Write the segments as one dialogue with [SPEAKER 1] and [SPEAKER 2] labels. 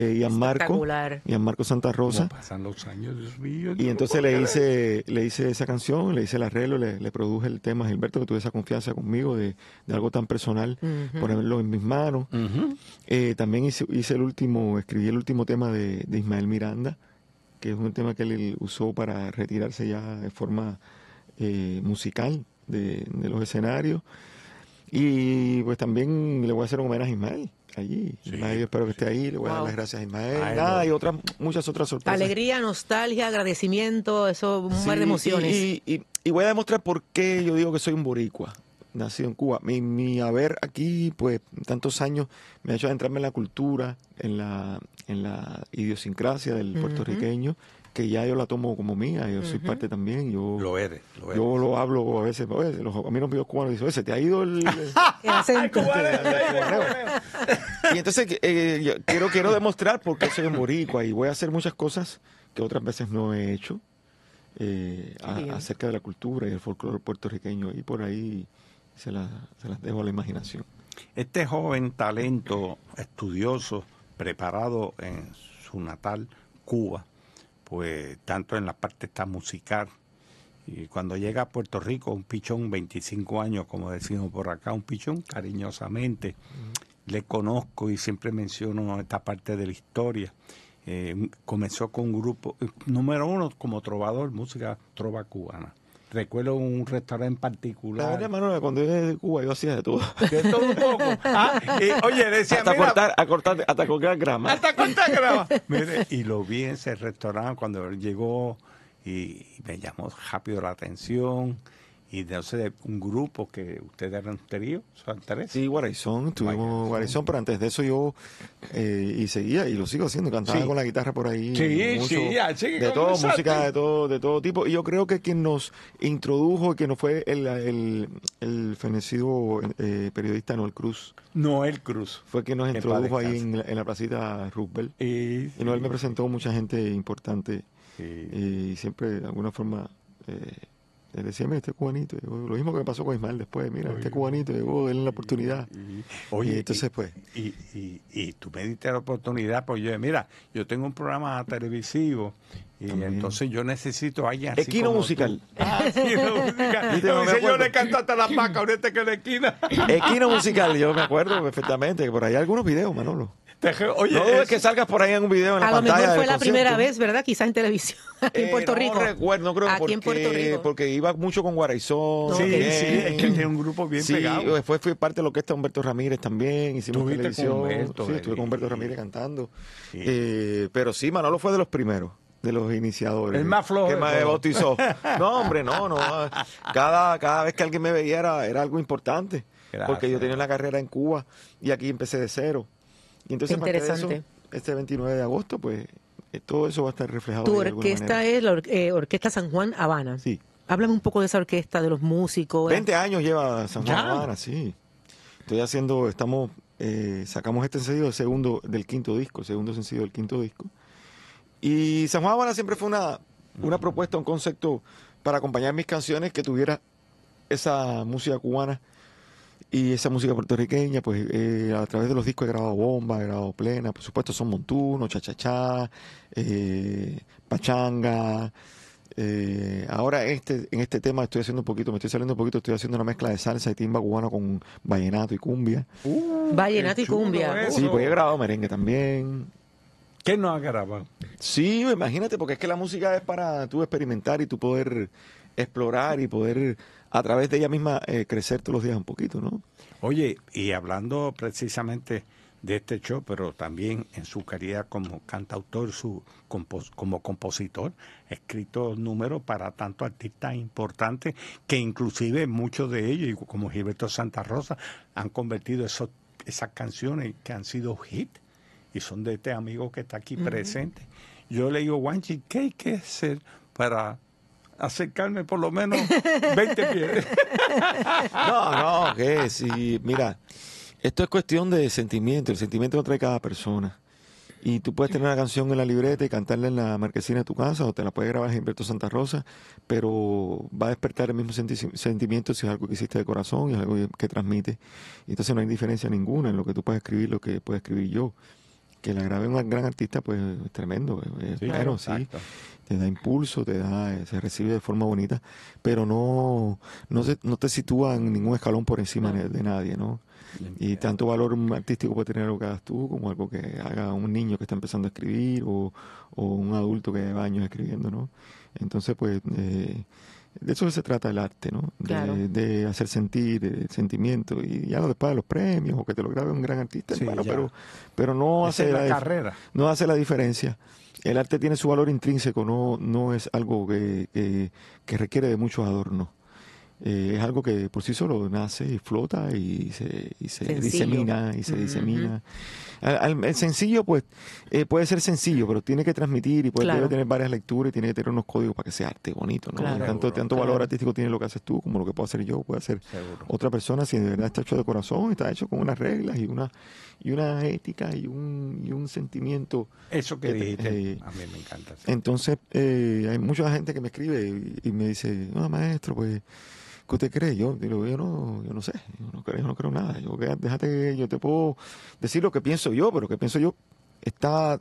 [SPEAKER 1] Espectacular.
[SPEAKER 2] Gianmarco Santa Rosa.
[SPEAKER 3] ¿Cómo pasan los años, Dios mío?
[SPEAKER 2] Y entonces le hice esa canción, le hice el arreglo, le produje el tema a Gilberto, que tuve esa confianza conmigo de algo tan personal, ponerlo en mis manos. También escribí el último tema de Ismael Miranda, que es un tema que él usó para retirarse ya de forma musical de los escenarios. Y pues también le voy a hacer un homenaje a Ismael allí.
[SPEAKER 3] Sí,
[SPEAKER 2] Ismael, yo espero que esté ahí, le voy a dar las gracias a Ismael. Y muchas otras sorpresas.
[SPEAKER 1] Alegría, nostalgia, agradecimiento, eso, un mar de emociones.
[SPEAKER 2] Y voy a demostrar por qué yo digo que soy un boricua, nacido en Cuba. Mi haber aquí, pues, tantos años, me ha hecho adentrarme en la cultura, en la idiosincrasia del puertorriqueño, que ya yo la tomo como mía, yo soy parte también.
[SPEAKER 3] Lo eres.
[SPEAKER 2] Yo lo hablo a veces, a mí los amigos cubanos dicen, se te ha ido el
[SPEAKER 1] acento.
[SPEAKER 2] Y entonces yo quiero demostrar por qué soy un boricua y voy a hacer muchas cosas que otras veces no he hecho acerca de la cultura y el folclore puertorriqueño, y por ahí se las dejo a la imaginación.
[SPEAKER 3] Este joven talento, estudioso, preparado en su natal Cuba, pues tanto en la parte está musical, y cuando llega a Puerto Rico, un pichón, 25 años, como decimos por acá, un pichón, cariñosamente, le conozco y siempre menciono esta parte de la historia. Comenzó con un grupo, número uno, como trovador, música trova cubana. Recuerdo un restaurante en particular.
[SPEAKER 2] La verdad, Manuel, cuando yo de Cuba yo hacía de todo.
[SPEAKER 3] De todo un poco. Oye, decía,
[SPEAKER 2] hasta cortar grama.
[SPEAKER 3] Hasta cortar grama. Mire, y lo vi en ese restaurante cuando él llegó y me llamó rápido la atención. Y entonces un grupo que ustedes eran trío, Santa Teresa.
[SPEAKER 2] Sí, Guarizón, tuvimos Guarizón, pero antes de eso yo y seguía, y lo sigo haciendo, cantaba con la guitarra por ahí. De todo, música de todo tipo. Y yo creo que quien nos introdujo, que no fue el fenecido periodista Noel Cruz.
[SPEAKER 3] Noel Cruz.
[SPEAKER 2] Fue quien nos introdujo ahí en la placita Roosevelt. Y Noel me presentó mucha gente importante. Y siempre, de alguna forma... le decía, mira, este cubanito, lo mismo que me pasó con Ismael después, mira, este cubanito, llegó, denle la oportunidad.
[SPEAKER 3] Oye,
[SPEAKER 2] y entonces pues...
[SPEAKER 3] Y tú me diste la oportunidad, pues yo, mira, yo tengo un programa televisivo y también. Entonces yo necesito a alguien así
[SPEAKER 2] Equino musical.
[SPEAKER 3] Equino musical. Yo le canto hasta la paca, ahorita que la esquina.
[SPEAKER 2] Equino musical, yo me acuerdo perfectamente, que por ahí hay algunos videos, Manolo.
[SPEAKER 3] Oye,
[SPEAKER 2] no es que salgas por ahí en un video en la pantalla.
[SPEAKER 1] A lo mejor fue la primera vez, ¿verdad? Quizás en televisión, aquí en Puerto Rico.
[SPEAKER 2] No recuerdo, no creo,
[SPEAKER 1] aquí en Puerto Rico.
[SPEAKER 2] Porque iba mucho con Guarizón.
[SPEAKER 3] Sí, es que tiene un grupo bien pegado.
[SPEAKER 2] Después fui parte de lo que está Humberto Ramírez también, hicimos televisión. Estuve con Humberto Ramírez cantando. Sí. Pero sí, Manolo fue de los primeros, de los iniciadores.
[SPEAKER 3] El más flojo.
[SPEAKER 2] Que me bautizó. No, hombre, no. Cada vez que alguien me veía era algo importante. Gracias. Porque yo tenía una carrera en Cuba y aquí empecé de cero. Y entonces,
[SPEAKER 1] interesante.
[SPEAKER 2] Este 29 de agosto, pues todo eso va a estar reflejado.
[SPEAKER 1] Tu orquesta es la Orquesta San Juan Habana.
[SPEAKER 2] Sí.
[SPEAKER 1] Háblame un poco de esa orquesta, de los músicos.
[SPEAKER 2] 20 años lleva San Juan Habana, sí. Sacamos este sencillo del quinto disco, segundo sencillo del quinto disco. Y San Juan Habana siempre fue una propuesta, un concepto para acompañar mis canciones que tuviera esa música cubana y esa música puertorriqueña. Pues a través de los discos he grabado Bomba, he grabado Plena, por supuesto Son Montuno, Cha-Cha-Cha, Pachanga. Ahora en este tema me estoy saliendo un poquito, estoy haciendo una mezcla de salsa y timba cubana con vallenato y cumbia.
[SPEAKER 1] Vallenato y cumbia.
[SPEAKER 2] Sí, pues he grabado merengue también.
[SPEAKER 3] ¿Qué no has grabado?
[SPEAKER 2] Sí, imagínate, porque es que la música es para tú experimentar y tú poder explorar y poder a través de ella misma crecer todos los días un poquito, ¿no?
[SPEAKER 3] Oye, y hablando precisamente de este show, pero también en su calidad como cantautor, como compositor, ha escrito números para tantos artistas importantes que inclusive muchos de ellos, como Gilberto Santa Rosa, han convertido esas canciones que han sido hit y son de este amigo que está aquí presente. Yo le digo, Juanchi, ¿qué hay que hacer para acercarme por lo menos 20 pies?
[SPEAKER 2] No, que sí, mira, esto es cuestión de sentimiento, el sentimiento lo trae cada persona. Y tú puedes tener una canción en la libreta y cantarla en la marquesina de tu casa, o te la puedes grabar en Gilberto Santa Rosa, pero va a despertar el mismo sentimiento si es algo que hiciste de corazón y es algo que transmite. Y entonces no hay diferencia ninguna en lo que tú puedes escribir, lo que puedo escribir yo. que la grabe un gran artista, pues es tremendo.
[SPEAKER 3] Sí,
[SPEAKER 2] bueno,
[SPEAKER 3] exacto.
[SPEAKER 2] sí, te da impulso, se recibe de forma bonita, pero no te sitúa en ningún escalón por encima de nadie, ¿no? Y tanto valor artístico puede tener algo que hagas tú como algo que haga un niño que está empezando a escribir o un adulto que lleva años escribiendo, ¿no? Entonces, pues, de eso se trata el arte, ¿no?
[SPEAKER 1] Claro.
[SPEAKER 2] De hacer sentir el sentimiento y ya después de los premios o que te lo grabe un gran artista,
[SPEAKER 3] Sí,
[SPEAKER 2] bueno,
[SPEAKER 3] ya.
[SPEAKER 2] pero no
[SPEAKER 3] Esa
[SPEAKER 2] hace
[SPEAKER 3] es la carrera.
[SPEAKER 2] no hace la diferencia. El arte tiene su valor intrínseco, no es algo que requiere de muchos adornos. Es algo que por sí solo nace y flota y se disemina y se disemina. El sencillo, pues, puede ser sencillo, pero tiene que transmitir y debe tener varias lecturas y tiene que tener unos códigos para que sea arte bonito, ¿no?
[SPEAKER 1] Claro.
[SPEAKER 2] Tanto valor artístico tiene lo que haces tú como lo que puedo hacer yo, puede hacer otra persona si de verdad está hecho de corazón, está hecho con unas reglas y una ética y un sentimiento.
[SPEAKER 3] Eso que dijiste, a mí me encanta. Sí.
[SPEAKER 2] Entonces, hay mucha gente que me escribe y me dice, no, maestro, pues, ¿qué usted cree? Yo digo, yo no sé, yo no creo nada. Déjate, yo te puedo decir lo que pienso yo, pero lo que pienso yo está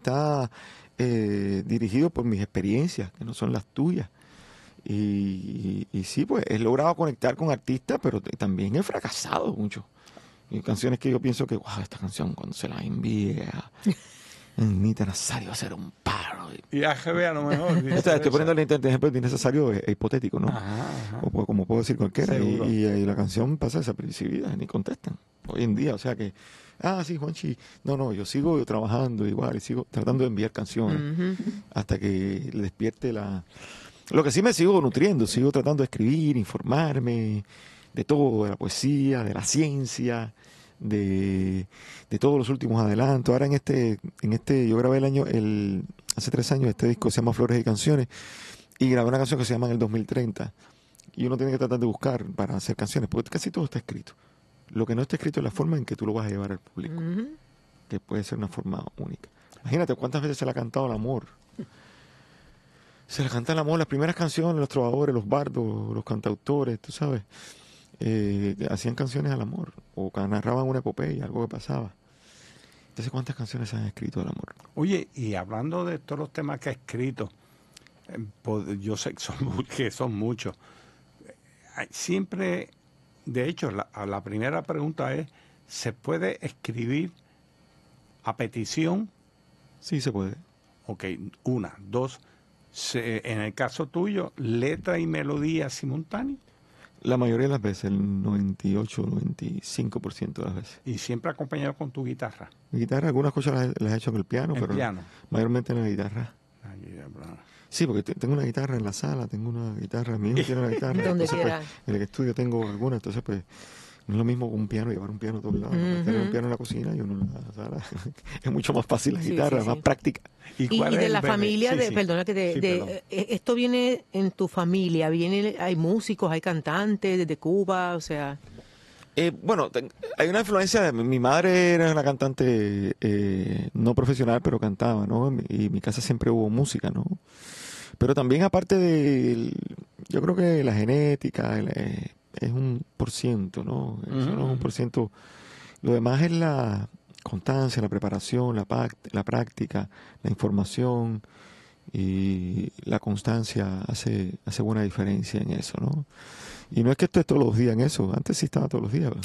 [SPEAKER 2] dirigido por mis experiencias, que no son las tuyas. Y sí, pues he logrado conectar con artistas, pero también he fracasado mucho. Y canciones que yo pienso que, wow, esta canción cuando se la envíe a Nita Nazario va a ser un paro.
[SPEAKER 3] Y AGB a lo mejor.
[SPEAKER 2] Estoy poniendo el ejemplo de innecesario es hipotético, ¿no?
[SPEAKER 3] Ajá.
[SPEAKER 2] O como puedo decir cualquiera.
[SPEAKER 3] Seguro.
[SPEAKER 2] Y la canción pasa desapercibida, ni contestan. Hoy en día, o sea que, sí, Juanchi, no, yo sigo trabajando igual y sigo tratando de enviar canciones hasta que le despierte Lo que sí me sigo nutriendo, sigo tratando de escribir, informarme de todo, de la poesía, de la ciencia, de todos los últimos adelantos. Ahora yo grabé hace 3 años este disco se llama Flores y Canciones y grabé una canción que se llama En el 2030 y uno tiene que tratar de buscar para hacer canciones porque casi todo está escrito. Lo que no está escrito es la forma en que tú lo vas a llevar al público, que puede ser una forma única. Imagínate cuántas veces se le ha cantado el amor. Se le canta el amor, las primeras canciones, los trovadores, los bardos, los cantautores, tú sabes, hacían canciones al amor o narraban una epopeya, algo que pasaba. Entonces, ¿cuántas canciones se han escrito del amor?
[SPEAKER 3] Oye, y hablando de todos los temas que ha escrito, yo sé que son muchos. Siempre, de hecho, la primera pregunta es, ¿se puede escribir a petición?
[SPEAKER 2] Sí, se puede.
[SPEAKER 3] Ok, 1, 2, en el caso tuyo, letra y melodía simultánea.
[SPEAKER 2] La mayoría de las veces, el 98, 95% de las veces.
[SPEAKER 3] Y siempre acompañado con tu guitarra.
[SPEAKER 2] Mi guitarra, algunas cosas las he hecho en el piano, pero
[SPEAKER 3] piano.
[SPEAKER 2] Mayormente en la guitarra. Sí, porque tengo una guitarra en la sala, tengo una guitarra, mi hijo tiene una guitarra.
[SPEAKER 1] Donde
[SPEAKER 2] entonces,
[SPEAKER 1] quiera.
[SPEAKER 2] Pues, en el estudio tengo alguna, entonces pues no es lo mismo un piano, llevar un piano a todos lados. Tener un piano en la cocina y uno en la sala. Es mucho más fácil la guitarra, más práctica.
[SPEAKER 1] Y de la familia, perdona que esto viene en tu familia, hay músicos, hay cantantes desde Cuba, o sea...
[SPEAKER 2] Bueno, hay una influencia. Mi madre era una cantante no profesional, pero cantaba, ¿no? Y en mi casa siempre hubo música, ¿no? Pero también aparte yo creo que la genética es 1%, ¿no? Eso no es 1%. Lo demás es la constancia, la preparación, la práctica, la información y la constancia hace buena diferencia en eso, ¿no? Y no es que esté todos los días en eso, antes sí estaba todos los días,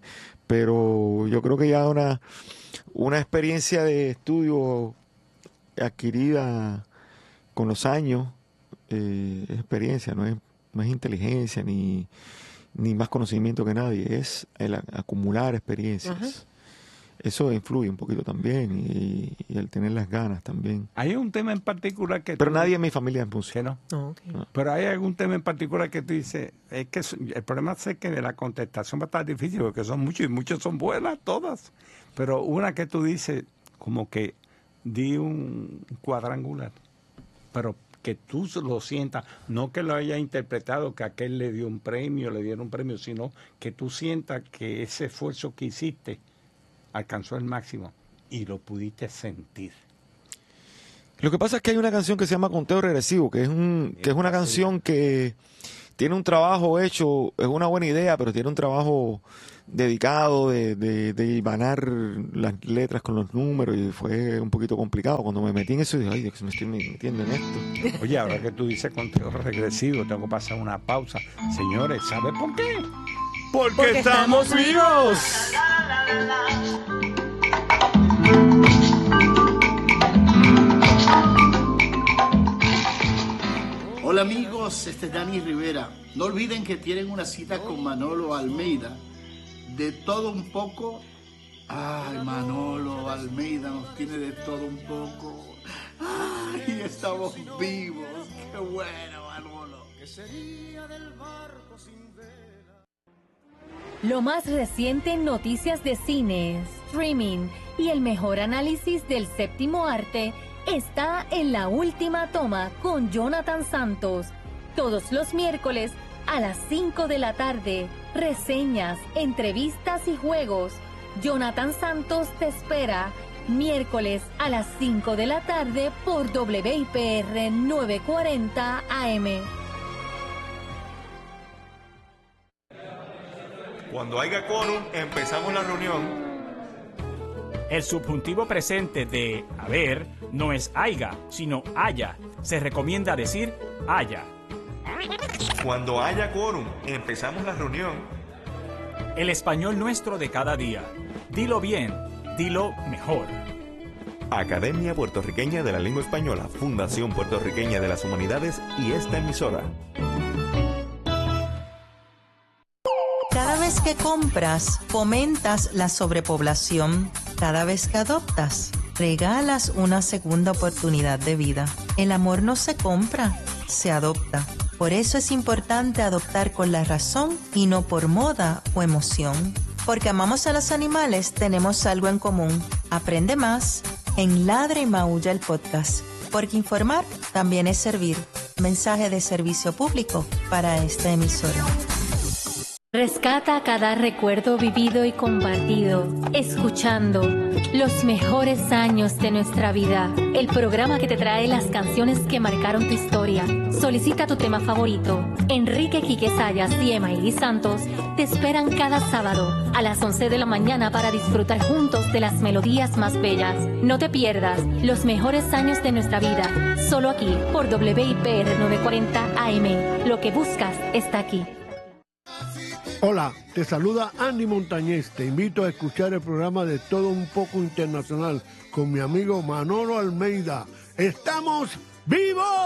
[SPEAKER 2] pero yo creo que ya una experiencia de estudio adquirida con los años es experiencia, no es inteligencia ni más conocimiento que nadie, es el acumular experiencias. Eso influye un poquito también y el tener las ganas también.
[SPEAKER 3] ¿Hay un tema en particular que
[SPEAKER 2] Pero nadie en mi familia es músico.
[SPEAKER 3] ¿No?
[SPEAKER 1] Oh, okay.
[SPEAKER 3] No. Pero hay algún tema en particular que tú dices, es que el problema es que de la contestación va a estar difícil porque son muchos y muchos son buenas todas. Pero una que tú dices, como que di un cuadrangular, pero que tú lo sientas, no que lo hayas interpretado, que aquel le dieron un premio, sino que tú sientas que ese esfuerzo que hiciste alcanzó el máximo y lo pudiste sentir. Lo
[SPEAKER 2] que pasa es que hay una canción que se llama Conteo Regresivo, que es una canción que tiene un trabajo hecho, es una buena idea, pero tiene un trabajo dedicado de hilvanar las letras con los números, y fue un poquito complicado. Cuando me metí en eso, dije, ay, Dios, me estoy metiendo en esto.
[SPEAKER 3] Oye, ahora que tú dices conteo regresivo, tengo que pasar una pausa. Señores, ¿sabes por qué?
[SPEAKER 2] Porque estamos vivos.
[SPEAKER 4] Hola amigos, este es Dani Rivera. No olviden que tienen una cita con Manolo Almeida. De todo un poco. Ay, Manolo Almeida nos tiene de todo un poco. Ay, estamos vivos. Qué bueno, Manolo. ¿Qué sería del barco sin vela?
[SPEAKER 5] Lo más reciente en noticias de cine, streaming y el mejor análisis del séptimo arte está en La Última Toma con Jonathan Santos. Todos los miércoles a las 5 de la tarde. Reseñas, entrevistas y juegos. Jonathan Santos te espera miércoles a las 5 de la tarde por WIPR 940 AM.
[SPEAKER 6] Cuando haya quórum, empezamos la reunión.
[SPEAKER 7] El subjuntivo presente de haber no es haiga, sino haya. Se recomienda decir haya.
[SPEAKER 6] Cuando haya quórum, empezamos la reunión.
[SPEAKER 7] El español nuestro de cada día. Dilo bien, dilo mejor.
[SPEAKER 6] Academia Puertorriqueña de la Lengua Española, Fundación Puertorriqueña de las Humanidades y esta emisora.
[SPEAKER 8] Cada vez que compras, fomentas la sobrepoblación. Cada vez que adoptas, regalas una segunda oportunidad de vida. El amor no se compra, se adopta. Por eso es importante adoptar con la razón y no por moda o emoción. Porque amamos a los animales, tenemos algo en común. Aprende más en Ladra y Maulla el podcast. Porque informar también es servir. Mensaje de servicio público para esta emisora.
[SPEAKER 5] Rescata cada recuerdo vivido y compartido, escuchando los mejores años de nuestra vida. El programa que te trae las canciones que marcaron tu historia. Solicita tu tema favorito. Enrique Quique Sayas y Emaili Santos te esperan cada sábado a las 11 de la mañana para disfrutar juntos de las melodías más bellas. No te pierdas los mejores años de nuestra vida, solo aquí por WIPR 940 AM. Lo que buscas está aquí.
[SPEAKER 9] Hola, te saluda Andy Montañez. Te invito a escuchar el programa de Todo un Poco Internacional con mi amigo Manolo Almeida. ¡Estamos vivos!